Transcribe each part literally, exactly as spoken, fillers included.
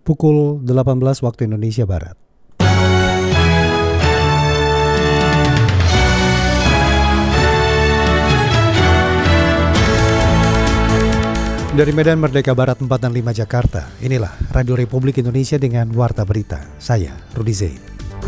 pukul delapan belas waktu Indonesia Barat. Dari Medan Merdeka Barat empat dan lima Jakarta, inilah Radio Republik Indonesia dengan Warta Berita. Saya, Rudi Zain.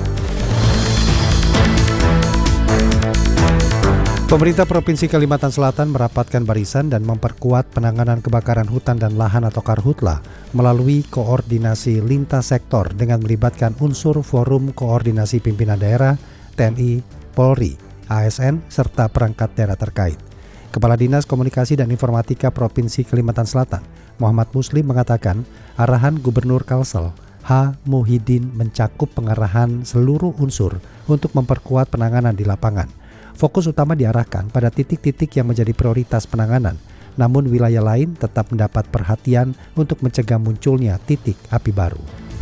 Pemerintah Provinsi Kalimantan Selatan merapatkan barisan dan memperkuat penanganan kebakaran hutan dan lahan atau Karhutla melalui koordinasi lintas sektor dengan melibatkan unsur Forum Koordinasi Pimpinan Daerah, T N I, Polri, A S N, serta perangkat daerah terkait. Kepala Dinas Komunikasi dan Informatika Provinsi Kalimantan Selatan, Muhammad Muslim mengatakan, arahan Gubernur Kalsel, H. Muhyiddin mencakup pengarahan seluruh unsur untuk memperkuat penanganan di lapangan. Fokus utama diarahkan pada titik-titik yang menjadi prioritas penanganan, namun wilayah lain tetap mendapat perhatian untuk mencegah munculnya titik api baru.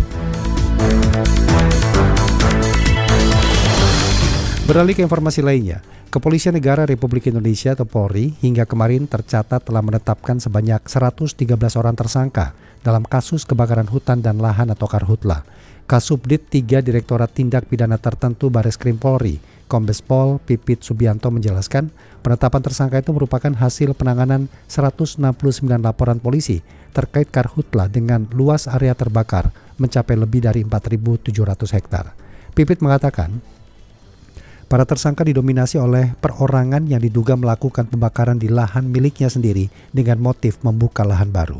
Beralih ke informasi lainnya, Kepolisian Negara Republik Indonesia atau Polri hingga kemarin tercatat telah menetapkan sebanyak seratus tiga belas orang tersangka dalam kasus kebakaran hutan dan lahan atau Karhutla. Kasubdit tiga Direktorat Tindak Pidana Tertentu Bareskrim Polri, Kombes Pol Pipit Subianto menjelaskan, penetapan tersangka itu merupakan hasil penanganan seratus enam puluh sembilan laporan polisi terkait Karhutla dengan luas area terbakar mencapai lebih dari empat ribu tujuh ratus hektar. Pipit mengatakan, para tersangka didominasi oleh perorangan yang diduga melakukan pembakaran di lahan miliknya sendiri dengan motif membuka lahan baru.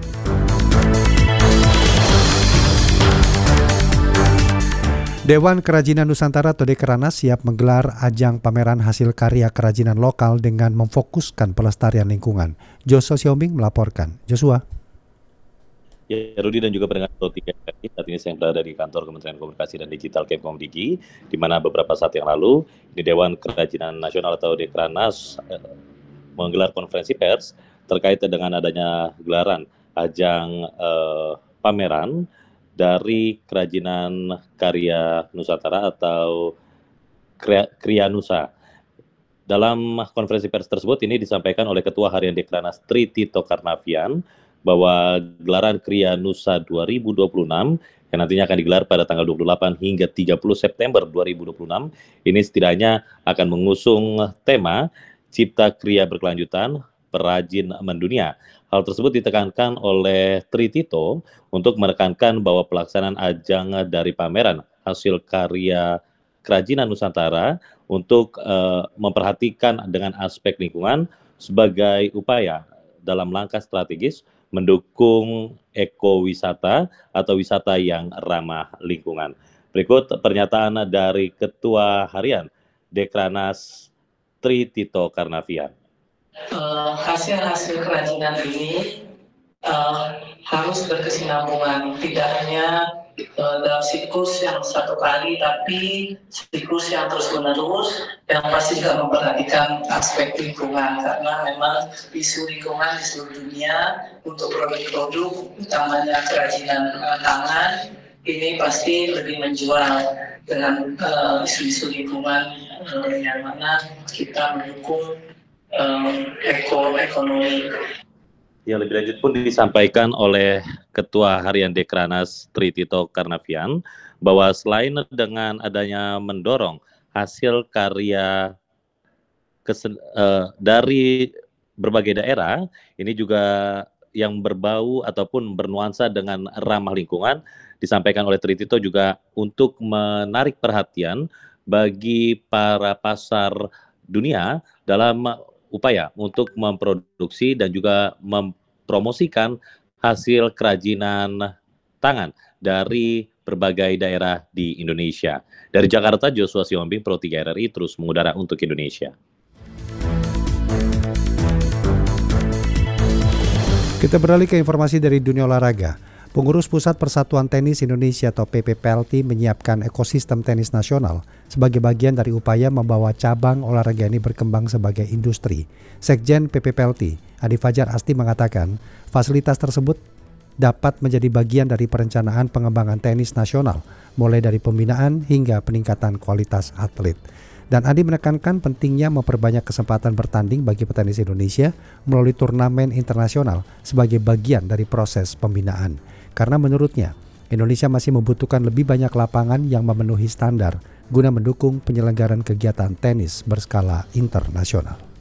Dewan Kerajinan Nusantara atau Dekeranas siap menggelar ajang pameran hasil karya kerajinan lokal dengan memfokuskan pelestarian lingkungan. Joshua Siombing melaporkan. Joshua. Ya, Rudi dan juga pendengar Pro tiga R I, saat ini saya berada di kantor Kementerian Komunikasi dan Digital Kemkomdigi, di mana beberapa saat yang lalu di Dewan Kerajinan Nasional atau Dekeranas eh, menggelar konferensi pers terkait dengan adanya gelaran ajang eh, pameran dari kerajinan karya Nusantara atau Kriya Nusa. Dalam konferensi pers tersebut ini disampaikan oleh Ketua Harian Dekeranas Tri Tito Karnavian bahwa gelaran Kriya Nusa dua ribu dua puluh enam yang nantinya akan digelar pada tanggal dua puluh delapan hingga tiga puluh September dua ribu dua puluh enam ini setidaknya akan mengusung tema Cipta Kriya Berkelanjutan, Perajin Mendunia. Hal tersebut ditekankan oleh Tri Tito untuk menekankan bahwa pelaksanaan ajang dari pameran hasil karya kerajinan Nusantara untuk uh, memperhatikan dengan aspek lingkungan sebagai upaya dalam langkah strategis mendukung ekowisata atau wisata yang ramah lingkungan. Berikut pernyataan dari Ketua Harian Dekeranas Tri Tito Karnavian. Uh, hasil-hasil kerajinan ini uh, harus berkesinambungan, tidak hanya uh, dalam siklus yang satu kali, tapi siklus yang terus-menerus, yang pasti juga memperhatikan aspek lingkungan, karena memang isu lingkungan di seluruh dunia untuk produk-produk, utamanya kerajinan uh, tangan, ini pasti lebih menjual dengan uh, isu-isu lingkungan uh, yang mana kita mendukung Um, eko ekonomi. Yang lebih lanjut pun disampaikan oleh Ketua Harian Dekeranas Tri Tito Karnavian bahwa selain dengan adanya mendorong hasil karya kesen, uh, dari berbagai daerah, ini juga yang berbau ataupun bernuansa dengan ramah lingkungan, disampaikan oleh Tri Tito juga untuk menarik perhatian bagi para pasar dunia dalam upaya untuk memproduksi dan juga mempromosikan hasil kerajinan tangan dari berbagai daerah di Indonesia. Dari Jakarta, Joshua Siombing, Pro tiga R I, terus mengudara untuk Indonesia. Kita beralih ke informasi dari dunia olahraga. Pengurus Pusat Persatuan Tenis Indonesia atau P P P L T menyiapkan ekosistem tenis nasional sebagai bagian dari upaya membawa cabang olahraga ini berkembang sebagai industri. Sekjen P P P L T, Adi Fajar Asti mengatakan, fasilitas tersebut dapat menjadi bagian dari perencanaan pengembangan tenis nasional, mulai dari pembinaan hingga peningkatan kualitas atlet. Dan Adi menekankan pentingnya memperbanyak kesempatan bertanding bagi petenis Indonesia melalui turnamen internasional sebagai bagian dari proses pembinaan. karena menurutnya Indonesia masih membutuhkan lebih banyak lapangan yang memenuhi standar guna mendukung penyelenggaraan kegiatan tenis berskala internasional.